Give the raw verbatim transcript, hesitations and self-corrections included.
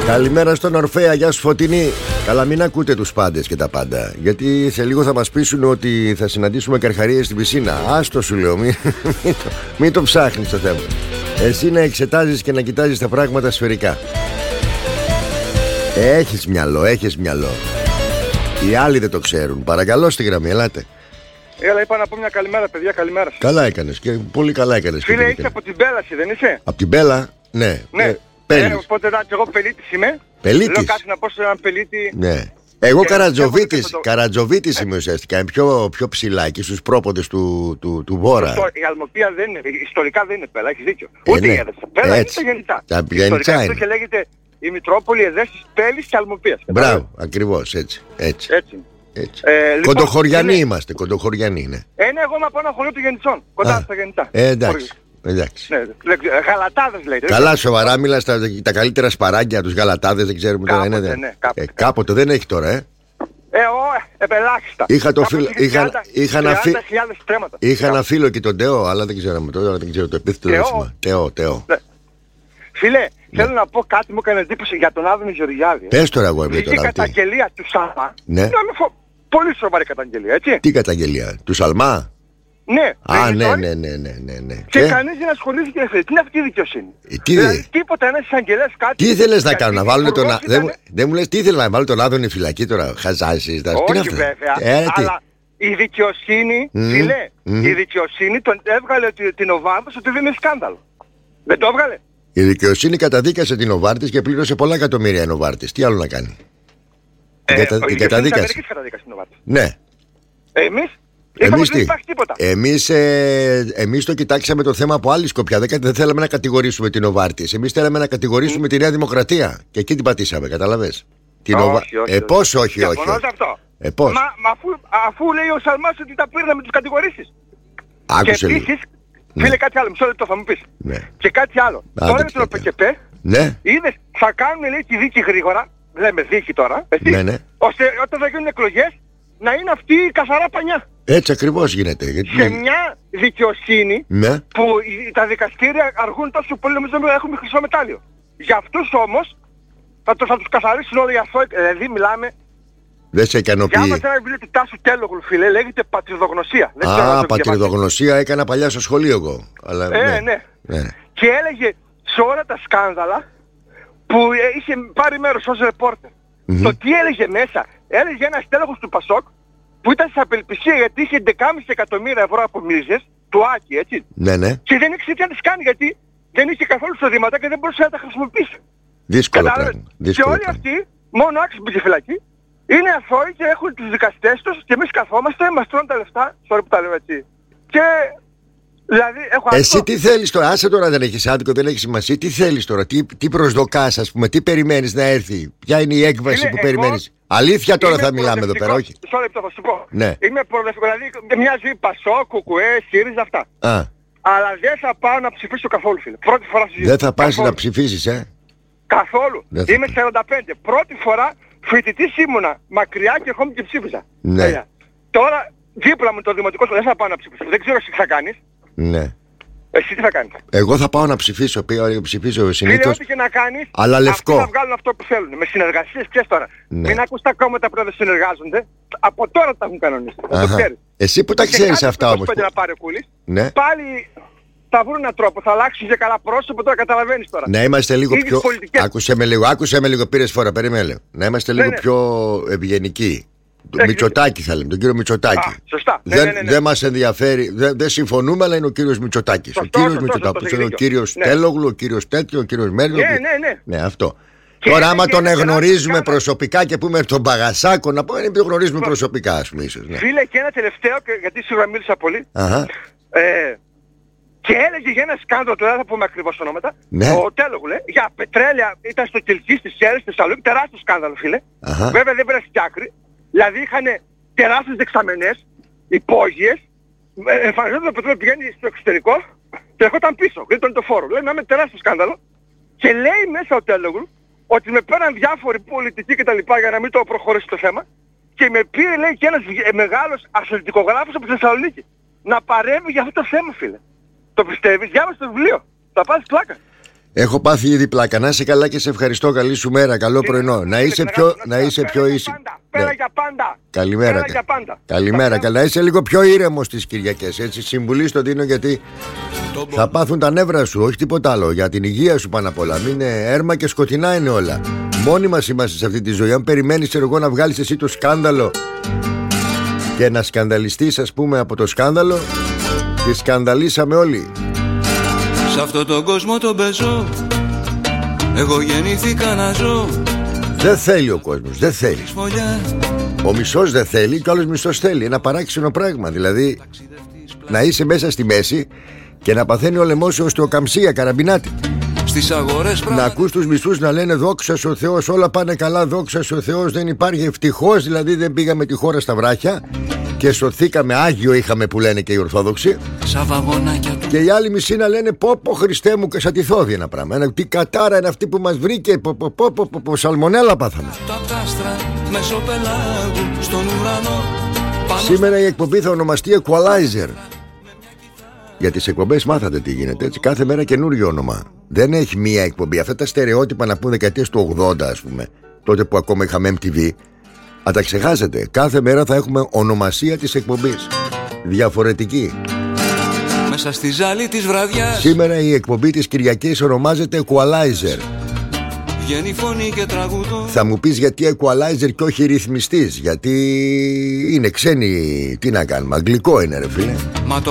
Καλημέρα στον Ορφέα, γεια σου Φωτεινή. Καλά, μην ακούτε τους πάντες και τα πάντα, γιατί σε λίγο θα μας πείσουν ότι θα συναντήσουμε καρχαρίες στην πισίνα. Άστο σου λέω, μην, μην, το, μην το ψάχνεις το θέμα. Εσύ να εξετάζεις και να κοιτάζεις τα πράγματα σφαιρικά. Έχεις μυαλό, έχεις μυαλό. Οι άλλοι δεν το ξέρουν. Παρακαλώ στη γραμμή, ελάτε. Έλα, είπα να πω μια καλημέρα, παιδιά, καλημέρα σας. Καλά έκανες και πολύ καλά έκανες. Φίλε, είσαι από την Μπέλα, δεν είσαι? Από την Μπέλα, ναι. Ναι. Ε, ε, οπότε να, και εγώ πελίτης είμαι. Πελίτης. Λέω κάτι να πω σε έναν πελίτη. Ναι. Εγώ και Καρατζοβίτης, το... Καρατζοβίτης είμαι ουσιαστικά. Είμαι πιο, πιο ψηλά εκεί στους πρόποντες του, του, του Βόρα. Ιστο, η Αλμοπία δεν είναι, ιστορικά δεν είναι Πέλα, έχεις δίκιο. Ε, Ούτε ναι. η έδεση. Πέλα είναι Έτσι. τα γεννητά. Τα Ιστορικά γεννητά αυτό είναι. και λέγεται η Μητρόπολη Εδέσης, Πέλης και Αλμοπίας. Μπράβο, ακριβώς έτσι. Έτσι. Έτσι. έτσι. Ε, λοιπόν, Κοντοχωριανοί είναι... είμαστε, κοντοχωριανοί είναι. Ε, ναι, εγώ είμαι από ένα χωριό του Γεννητσών, κοντά στα γεννητά. Ε, εντάξει. εντάξει. Ναι, γαλατάδες λέγεται. Καλά, σοβαρά μιλάς, τα, τα καλύτερα σπαράγγια, τους γαλατάδες, δεν ξέρουμε τώρα. Κάποτε, Είναι, ναι, κάποτε. Ε, κάποτε δεν έχει τώρα, ε. Ε, ο, επελάχιστα. Είχα, το φίλο, είχα, είχα, ένα φι... στρέμματα. είχα ένα φίλο και τον Τεό, αλλά δεν ξέραμε τώρα, δεν ξέρω το επίθετο. Τεό. Τεό, Τεό. Ναι. Φίλε, ναι. θέλω να πω κάτι, μου έκανε εντύπωση για τον Άδωνη Γεωργιάδη. Πες τώρα εγώ για τον Άδωνη. Η Άδωνη. καταγγελία του Σαλμά. Ναι. Φο... Πολύ σοβαρή καταγγελία, έτσι. Τι καταγγελία, του Σαλμά. Ναι. Α, ναι, ναι, ναι, ναι, ναι, ναι. Και, και κανείς δεν ασχολήθηκε με αυτό. Τι είναι αυτή η δικαιοσύνη. Ε, τι... Δηλαδή, τίποτα, ένας εισαγγελέας κάτι. Τι ήθελες να κάνω, να βάλουν τον... Ήταν... Δεν, δεν μου λες τι ήθελες να βάλουν τον Άδωνη φυλακή τώρα, χαζάσεις. Όχι βέβαια, ε, αλλά η δικαιοσύνη, mm, φίλε, mm. η δικαιοσύνη τον έβγαλε την Οβάρτης ότι δεν είναι σκάνδαλο. Δεν το έβγαλε. Η δικαιοσύνη καταδίκασε την Οβάρτης και πλήρωσε πολλά εκατομμύρια η Οβάρτης. Τι άλλο να κάνει. Ε, την, κατα... την καταδίκασε. Ναι. Εμείς, εμείς τι. τίποτα. Εμείς, ε, εμείς το κοιτάξαμε το θέμα από άλλη σκοπιά. Δεν, δεν θέλαμε να κατηγορήσουμε την Οβάρτης. Εμείς θέλαμε να κατηγορήσουμε mm. τη Νέα Δημοκρατία. Και εκεί την πατήσαμε, καταλαβες. Την όχι, Οβα... όχι, όχι, ε, πώς όχι, όχι. όχι. Αυτό. Ε, πώς. Μα, μα αφού, αφού λέει ο Σαλμάς ότι τα πήραμε με τους κατηγορήσεις. Άκουσε και επίσης, φίλε ναι. κάτι άλλο, μισό λεπτό θα μου πεις. Ναι. Και κάτι άλλο. Α, τώρα με τον ΟΠΕΚΕΠΕ, ναι. είδες, θα κάνουν λέει τη δίκη γρήγορα, λέμε δίκη τώρα, έτσι, ναι, ναι. ώστε όταν θα γίνουν εκλογές να είναι αυτή η καθαρά πανιά. Έτσι ακριβώς γίνεται. Γιατί... Σε μια δικαιοσύνη ναι. που τα δικαστήρια αργούν τόσο πολύ, νομίζω να έχουμε χρυσό μετάλλιο. Για αυτούς όμως θα, το, θα τους καθαρίσουν όλοι οι αθώοι, δηλαδή μιλάμε. Δεν σε ικανοποιεί. Και άμα σε ένα βιβλίο του Τάσου Τέλογλου, φίλε, λέγεται πατριδογνωσία. Δεν Α, πατριδογνωσία έκανα παλιά στο σχολείο εγώ. Αλλά, ε, ναι. ναι. ναι. Και έλεγε σε όλα τα σκάνδαλα που ε, είχε πάρει μέρος ως ρεπόρτερ. Mm-hmm. Το τι έλεγε μέσα. Έλεγε ένας τέλεχος του Πασόκ που ήταν σε απελπισία γιατί είχε δεκάμισι εκατομμύρια ευρώ από μίζες, του Άκη, έτσι. Ναι, ναι. Και δεν ήξερε τι να τις κάνει γιατί δεν είχε καθόλου εισοδήματα και δεν μπορούσε να τα χρησιμοποιήσει. Δύσκολο πράγμα. Και όλοι αυτοί, μόνο άξιοι που φυλακή, είναι αθώοι και έχουν τους δικαστές τους και εμείς καθόμαστε, μας τρώνε τα λεφτά, sorry που τα λέω έτσι. Και δηλαδή έχω άδικο. Εσύ τι θέλεις τώρα, άσε τώρα δεν έχεις άδικο, δεν έχει σημασία, τι θέλεις τώρα, τι, τι προσδοκάς ας πούμε, τι περιμένεις να έρθει, ποια είναι η έκβαση είναι, που εγώ, περιμένεις. Αλήθεια τώρα θα μιλάμε εδώ πέρα, όχι. Sorry λεπτό θα σου πω. Ναι. Είμαι προοδευτικό, δηλαδή μοιάζει Πασό, Κουκουέ, ΣΥΡΙΖΑ αυτά. Α. Αλλά δεν θα πάω να ψηφίσω καθόλου φίλε. Πρώτη φορά στη ζωή. Δεν θα πας να ψηφίσεις, ε. Καθόλου. Είμαι σαράντα πέντε. Πρώτη φορά φοιτητής ήμουνα μακριά και ερχόμουν και ψήφιζα. Ναι. Έλα. Τώρα δίπλα μου το δημοτικό σου δεν θα πάω να ψηφίσω. Δεν ξέρω εσύ τι θα κάνεις. Ναι. Εσύ τι θα κάνεις. Εγώ θα πάω να ψηφίσω, πήγα ψηφίσω συνήθως. Φίλε, ό,τι και να κάνεις, αλλά λευκό. Αυτοί θα βγάλουν αυτό που θέλουν. Με συνεργασίες ποιες τώρα. Ναι. Μην ακούς τα κόμματα που δεν συνεργάζονται. Από τώρα τα έχουν κανονίσει. Θα το ξέρεις. Εσύ που τα ξέρεις αυτά όμως. Και να πάρει ο Κούλης, ναι. πάλι θα βρουν έναν τρόπο. Θα αλλάξουν για καλά πρόσωπο, τώρα καταλαβαίνεις τώρα. Να είμαστε λίγο Ίδιες πιο... πολιτικές. Άκουσε με λίγο, άκουσε με λίγο, πήρες φορά, περίμενε. Να είμαστε λίγο ναι, ναι. πιο ευγενικοί. Το Μητσοτάκη θα λέμε, τον κύριο Μητσοτάκη. Α, σωστά. Δεν, ναι, ναι, ναι. δεν μας ενδιαφέρει, δεν, δεν συμφωνούμε, αλλά είναι ο κύριος Μητσοτάκης. Ο κύριος Μητσοτάκης, ο κύριος ναι. Τέλογλου, ο κύριος τέτοιο, ο κύριος Μέρλο. Ναι, ναι, ναι. Ναι, αυτό. Και τώρα, άμα τον εγνωρίζουμε ένα... προσωπικά και πούμε τον Παγασάκο, να πούμε, δεν τον γνωρίζουμε Φω... προσωπικά, ας πούμε, ίσως. Ναι. Φίλε, και ένα τελευταίο, γιατί σίγουρα μίλησα πολύ. Αχα. Ε, και έλεγε για ένα σκάνδαλο, τώρα θα πούμε ακριβώς ονόματα. Ναι. Ο Τέλογλου, λέει, για πετρέλαια, ήταν στο Κιλκί, στις Σέρες, στη Θεσσαλονίκη, τεράστιο σκάνδαλο, φίλε. Αχα. Βέβαια δεν πέρασε κι άκρη. Δηλαδή είχαν τεράστιες δεξαμενές, υπόγειες, εμφανιζόταν το πετρέλαιο πηγαίνει στο εξωτερικό και ερχόταν πίσω, γλίτωνε το φόρο. Λέει να είναι τεράστιο σκάνδαλο και λέει μέσα ο Τέλογλου ότι με πέραν διάφοροι πολιτικοί κτλ. Για να μην το προχωρήσει το θέμα και με πήρε λέει και ένας μεγάλος αθλητικογράφος από τη Θεσσαλονίκη να παρέμβει για αυτό το θέμα, φίλε. Το πιστεύεις, διάβασε το βιβλίο, θα πας πλάκα. Έχω πάθει ήδη πλάκα. Να είσαι καλά και σε ευχαριστώ. Καλή σου μέρα. Καλό πρωινό. Να είσαι πιο, να είσαι πιο ήσυχο. Πέρα για πάντα. Καλημέρα. Πέρα για πάντα. Καλημέρα. Καλά, είσαι λίγο πιο ήρεμος τις Κυριακές. Έτσι, συμβουλή στο δίνω γιατί θα πάθουν τα νεύρα σου. Όχι τίποτα άλλο. Για την υγεία σου πάνω απ' όλα. Μην είναι έρμα και σκοτεινά είναι όλα. Μόνοι μας είμαστε σε αυτή τη ζωή. Αν περιμένεις εγώ να βγάλεις εσύ το σκάνδαλο και να σκανδαλιστείς, ας πούμε, από το σκάνδαλο, τη σκανδαλίσαμε όλοι. Σ' αυτόν τον κόσμο τον πεζό, εγώ γεννήθηκα να ζω. Δεν θέλει ο κόσμος, δεν θέλει. Ο μισός δεν θέλει και ο άλλος μισός θέλει. Ένα παράξενο πράγμα. Δηλαδή να είσαι μέσα στη μέση και να παθαίνει ο λαιμός σου οστεοκαμψία, καραμπινάτη. Στις αγορές να ακούς τους μισούς να λένε δόξα ο Θεός, όλα πάνε καλά, δόξα ο Θεός, δεν υπάρχει, ευτυχώς δηλαδή δεν πήγαμε τη χώρα στα βράχια και σωθήκαμε, Άγιο είχαμε που λένε και οι Ορθόδοξοι. Και οι άλλοι μισοί να λένε πω πω Χριστέ μου, και σαν τη Θόδη ένα πράγμα. Ένα, τι κατάρα είναι αυτή που μας βρήκε, πω πω πω πω, πω, πω σαλμονέλα πάθαμε. Σήμερα η εκπομπή θα ονομαστεί Equalizer. Για τις εκπομπές μάθατε τι γίνεται, έτσι. Κάθε μέρα καινούριο όνομα. Δεν έχει μία εκπομπή. Αυτά τα στερεότυπα να πούμε δεκαετίες του ογδόντα, ας πούμε, τότε που ακόμα είχαμε εμ τι βι, αν τα ξεχάσετε. Κάθε μέρα θα έχουμε ονομασία της εκπομπής. Διαφορετική. Μέσα στη ζάλη της βραδιάς. Σήμερα η εκπομπή της Κυριακής ονομάζεται Equalizer. Βγαίνει φωνή και τραγουδό. Θα μου πεις γιατί Equalizer και όχι ρυθμιστής? Γιατί είναι ξένοι, τι να κάνουμε, αγγλικό είναι ρε φίλε. Μα το